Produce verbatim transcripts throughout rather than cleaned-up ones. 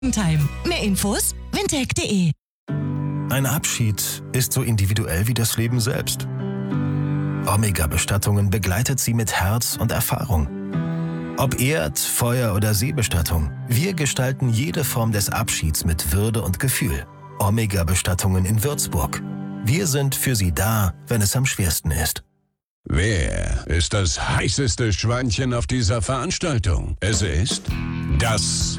Time. Mehr Infos windtech punkt de. Ein Abschied ist so individuell wie das Leben selbst. Omega-Bestattungen begleitet sie mit Herz und Erfahrung. Ob Erd-, Feuer- oder Seebestattung, wir gestalten jede Form des Abschieds mit Würde und Gefühl. Omega-Bestattungen in Würzburg. Wir sind für Sie da, wenn es am schwersten ist. Wer ist das heißeste Schweinchen auf dieser Veranstaltung? Es ist das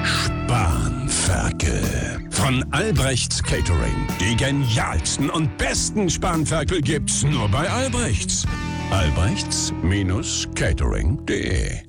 Spanferkel von Albrechts Catering. Die genialsten und besten Spanferkel gibt's nur bei Albrechts. albrechts Catering punkt de.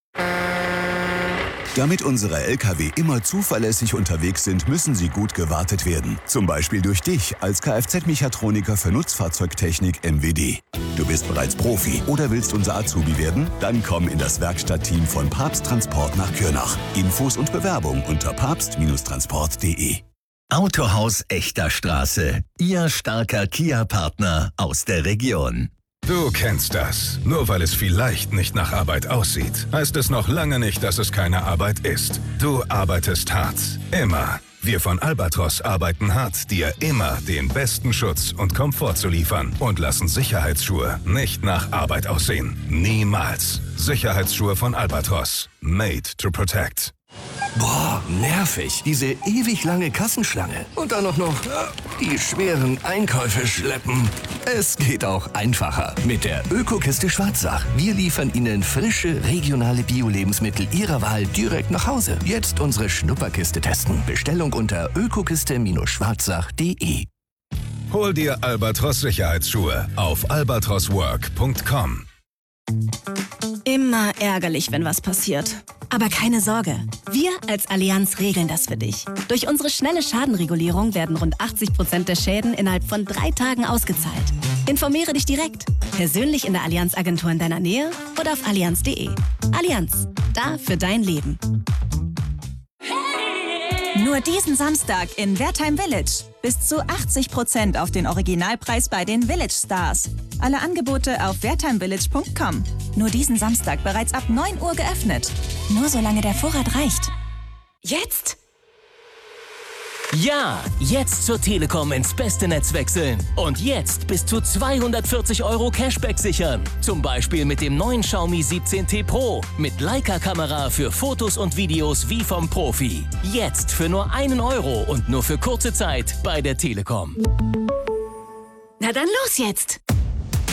Damit unsere L K W immer zuverlässig unterwegs sind, müssen sie gut gewartet werden. Zum Beispiel durch dich als Kfz-Mechatroniker für Nutzfahrzeugtechnik M W D. Du bist bereits Profi oder willst unser Azubi werden? Dann komm in das Werkstattteam von Papst Transport nach Kürnach. Infos und Bewerbung unter papst Transport punkt de. Autohaus Echter Straße. Ihr starker Kia-Partner aus der Region. Du kennst das. Nur weil es vielleicht nicht nach Arbeit aussieht, heißt es noch lange nicht, dass es keine Arbeit ist. Du arbeitest hart. Immer. Wir von Albatros arbeiten hart, dir immer den besten Schutz und Komfort zu liefern und lassen Sicherheitsschuhe nicht nach Arbeit aussehen. Niemals. Sicherheitsschuhe von Albatros. Made to protect. Boah, nervig. Diese ewig lange Kassenschlange. Und dann noch noch die schweren Einkäufe schleppen. Es geht auch einfacher. Mit der Ökokiste Schwarzach. Wir liefern Ihnen frische, regionale Bio-Lebensmittel Ihrer Wahl direkt nach Hause. Jetzt unsere Schnupperkiste testen. Bestellung unter ökokiste Schwarzach punkt de. Hol dir Albatros Sicherheitsschuhe auf albatros work punkt com. Immer ärgerlich, wenn was passiert. Aber keine Sorge, wir als Allianz regeln das für dich. Durch unsere schnelle Schadenregulierung werden rund achtzig Prozent der Schäden innerhalb von drei Tagen ausgezahlt. Informiere dich direkt, persönlich in der Allianz-Agentur in deiner Nähe oder auf allianz punkt de. Allianz, da für dein Leben. Nur diesen Samstag in Wertheim Village. Bis zu achtzig Prozent auf den Originalpreis bei den Village Stars. Alle Angebote auf wertheim village punkt com. Nur diesen Samstag bereits ab neun Uhr geöffnet. Nur solange der Vorrat reicht. Jetzt? Ja, jetzt zur Telekom ins beste Netz wechseln. Und jetzt bis zu zweihundertvierzig Euro Cashback sichern. Zum Beispiel mit dem neuen Xiaomi siebzehn T Pro. Mit Leica-Kamera für Fotos und Videos wie vom Profi. Jetzt für nur einen Euro und nur für kurze Zeit bei der Telekom. Na dann los jetzt!